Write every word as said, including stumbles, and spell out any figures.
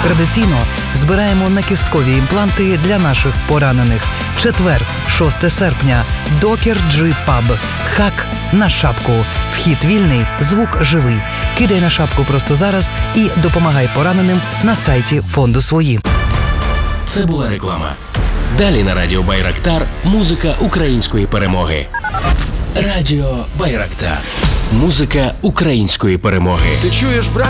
Традиційно збираємо накісткові імпланти для наших поранених. Четвер, шосте серпня. Докер Джи Паб. Хак на шапку. Вхід вільний, звук живий. Кидай на шапку просто зараз і допомагай пораненим на сайті фонду «Свої». Це була реклама. Далі на Радіо Байрактар музика української перемоги. Радіо Байрактар. Музика української перемоги. Ти чуєш, брат?